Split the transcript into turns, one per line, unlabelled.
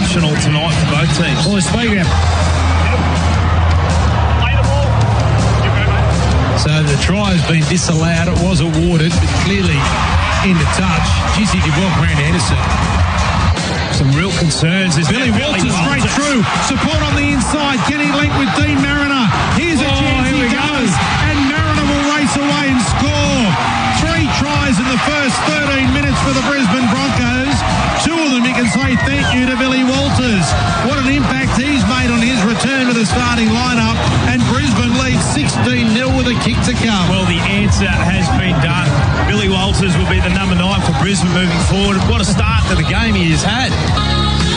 emotional tonight for both teams.
Well, speaking of... So the try has been disallowed. It was awarded, but clearly into touch. Jizzy did well, Grant Anderson.
Some real concerns.
Billy Walters straight through. Support on the inside. Can he link with Dean Mariner? Here's a chance. He goes. And Mariner will race away and score. 3 tries in the first 13 minutes for the Brisbane Broncos. 2 of them you can say thank you to Billy Walters. What an impact he's made on his return to the starting lineup. And Brisbane leads 16-0 with a kick to come.
Well, the answer has been done. Billy Walters will be the number 9 for Brisbane moving forward. What a start to the game he has had.